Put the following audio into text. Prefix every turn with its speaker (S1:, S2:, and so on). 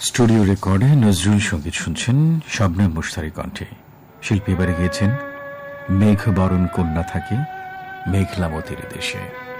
S1: Studio রেকর্ডে নজরুল সঙ্গীত শুনছেন শবনম মুশতারি কণ্ঠে। শিল্পী এবারে গিয়েছেন মেঘ বরণ কন্যা থাকে মেঘলামতির দেশে।